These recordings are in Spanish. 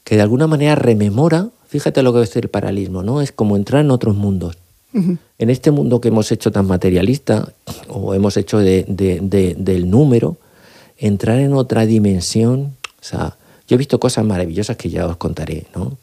que de alguna manera rememora, fíjate lo que es el paralelismo, ¿no? Es como entrar en otros mundos. En este mundo que hemos hecho tan materialista, o hemos hecho del número, entrar en otra dimensión. O sea, yo he visto cosas maravillosas que ya os contaré, ¿no?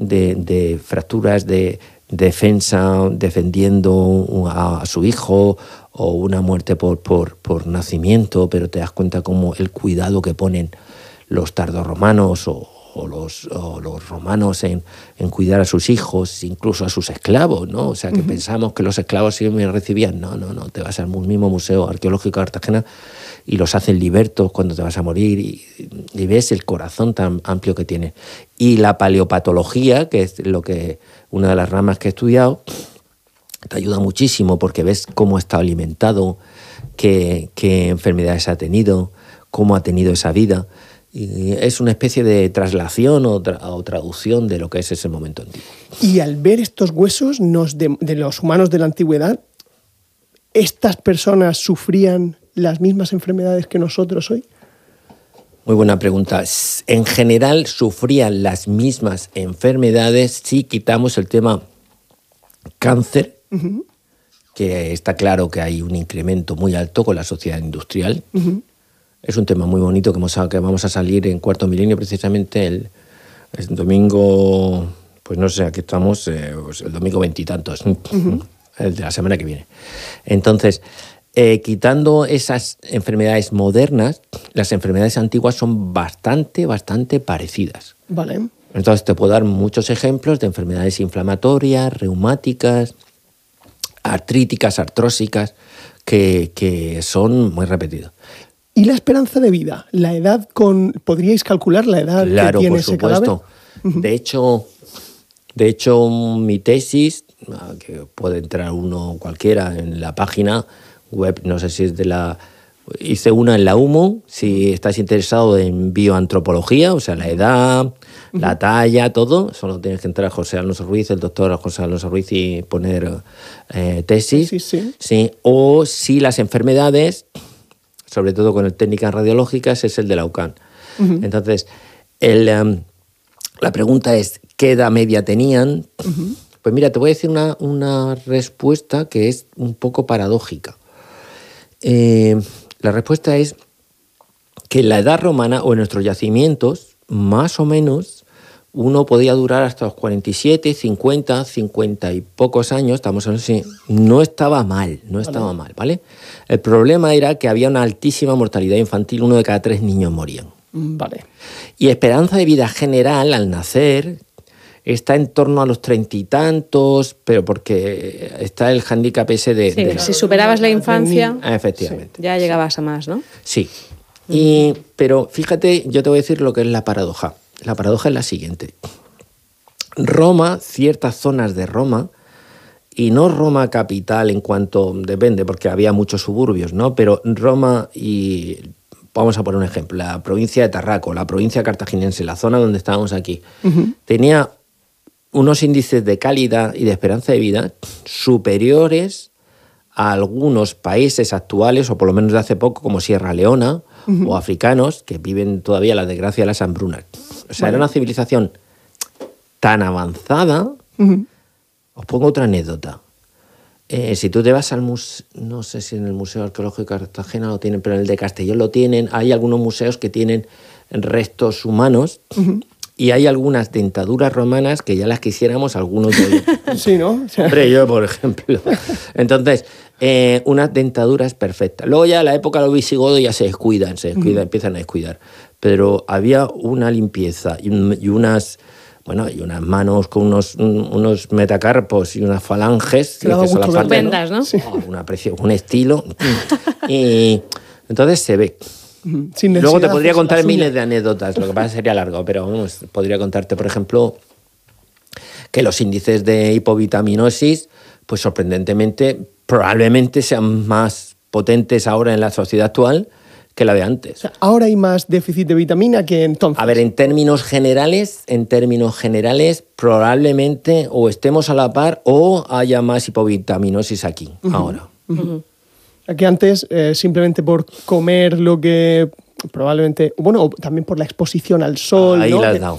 De fracturas de defensa, defendiendo a su hijo, o una muerte por nacimiento, pero te das cuenta como el cuidado que ponen los tardorromanos o los romanos en cuidar a sus hijos, incluso a sus esclavos, ¿no? O sea, que pensamos que los esclavos siempre recibían. No, te vas al mismo Museo Arqueológico de Cartagena y los hacen libertos cuando te vas a morir y ves el corazón tan amplio que tiene. Y la paleopatología, que es una de las ramas que he estudiado, te ayuda muchísimo porque ves cómo ha estado alimentado, qué enfermedades ha tenido, cómo ha tenido esa vida. Y es una especie de traslación o traducción de lo que es ese momento antiguo. Y al ver estos huesos de los humanos de la antigüedad, ¿estas personas sufrían las mismas enfermedades que nosotros hoy? Muy buena pregunta. En general sufrían las mismas enfermedades si quitamos el tema cáncer, que está claro que hay un incremento muy alto con la sociedad industrial. Es un tema muy bonito que vamos a salir en Cuarto Milenio precisamente el domingo, pues no sé, aquí estamos, pues el domingo 20 y tantos, el de la semana que viene. Entonces, quitando esas enfermedades modernas, las enfermedades antiguas son bastante parecidas. Vale. Entonces te puedo dar muchos ejemplos de enfermedades inflamatorias, reumáticas, artríticas, artrósicas, que son muy repetidas. ¿Y la esperanza de vida? ¿La edad podríais calcular la edad que tiene ese cadáver? Claro, por supuesto. De hecho, mi tesis, que puede entrar uno cualquiera en la página web, no sé si es hice una en la UMO, si estás interesado en bioantropología, o sea, la edad, la talla, todo, solo tienes que entrar a José Alonso Ruiz, el doctor José Alonso Ruiz, y poner tesis. Sí. O si las enfermedades, sobre todo con técnicas radiológicas, es el de la UCAN. Entonces, la pregunta es, ¿qué edad media tenían? Pues mira, te voy a decir una respuesta que es un poco paradójica. La respuesta es que en la edad romana o en nuestros yacimientos, más o menos, uno podía durar hasta los 47, 50, 50 y pocos años, estamos hablando así, no estaba mal, ¿vale? El problema era que había una altísima mortalidad infantil, 1 de cada 3 niños morían. Vale. Y esperanza de vida general al nacer está en torno a los 30 y tantos, pero porque está el hándicap ese de si superabas la infancia, efectivamente, ya llegabas a más, ¿no? Sí. Pero fíjate, yo te voy a decir lo que es la paradoja. La paradoja es la siguiente. Roma, ciertas zonas de Roma, y no Roma capital en cuanto, depende, porque había muchos suburbios, ¿no? Pero Roma y, vamos a poner un ejemplo, la provincia de Tarraco, la provincia cartaginense, la zona donde estábamos aquí, tenía unos índices de calidad y de esperanza de vida superiores a algunos países actuales, o por lo menos de hace poco, como Sierra Leona, o africanos, que viven todavía la desgracia de las hambrunas. O sea, era una civilización tan avanzada. Os pongo otra anécdota. Si tú te vas al museo, no sé si en el Museo Arqueológico de Cartagena lo tienen, pero en el de Castellón lo tienen. Hay algunos museos que tienen restos humanos y hay algunas dentaduras romanas que ya las quisiéramos algunos de ellos. Sí, ¿no? Hombre, yo, por ejemplo. Entonces, unas dentaduras perfectas. Luego ya en la época de los visigodos ya se descuidan, empiezan a descuidar. Pero había una limpieza y unas manos con unos metacarpos y unas falanges. Estupendas, ¿no? Sí. Un estilo. Y entonces se ve. Luego te podría contar miles de anécdotas, lo que pasa sería largo, pero vamos, podría contarte, por ejemplo, que los índices de hipovitaminosis, pues sorprendentemente, probablemente sean más potentes ahora en la sociedad actual que la de antes. O sea, ahora hay más déficit de vitamina que entonces. A ver, en términos generales, probablemente o estemos a la par o haya más hipovitaminosis aquí, ahora. Que antes, simplemente por comer lo que probablemente, bueno, también por la exposición al sol, ahí ¿no? la has dado.